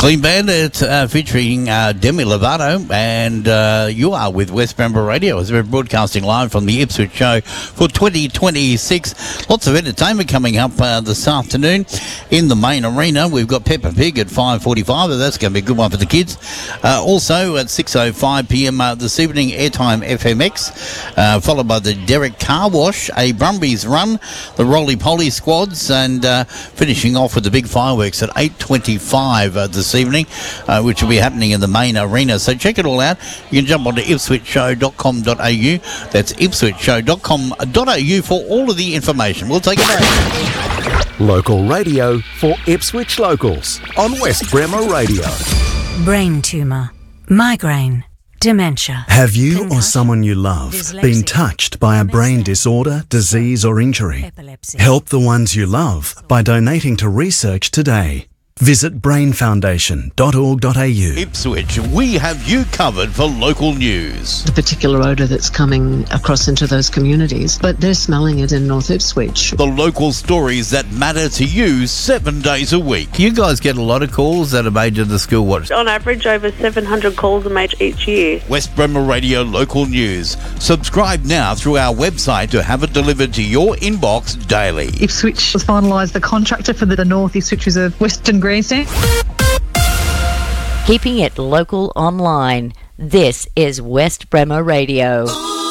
Clean Bandit featuring Demi Lovato, and you are with West Bremer Radio as we're broadcasting live from the Ipswich show for 2026. Lots of entertainment coming up this afternoon in the main arena. We've got Peppa Pig at 5:45, that's going to be a good one for the kids. Also at 6:05 p.m. This evening, Airtime FMX, followed by the Derek Car Wash, a Brumbies run, the Roly Poly squads, and finishing off with the big fireworks at 8:25 this evening, which will be happening in the main arena. So check it all out. You can jump onto ipswithshow.com.au. That's ipswithshow.com.au for all of the information. We'll take it back. Local radio for Ipswich locals on West Bremer Radio. Brain tumour, migraine, dementia. Have you or someone you love been touched by a brain disorder, disease or injury? Epilepsy. Help the ones you love by donating to research today. Visit brainfoundation.org.au. Ipswich, we have you covered for local news. The particular odour that's coming across into those communities, but they're smelling it in North Ipswich. The local stories that matter to you 7 days a week. You guys get a lot of calls that are made to the school watch. On average, over 700 calls are made each year. West Bremer Radio local news. Subscribe now through our website to have it delivered to your inbox daily. Ipswich has finalised the contractor for the North Ipswich Reserve Western Grandstand. Keeping it local online. This is West Bremer Radio.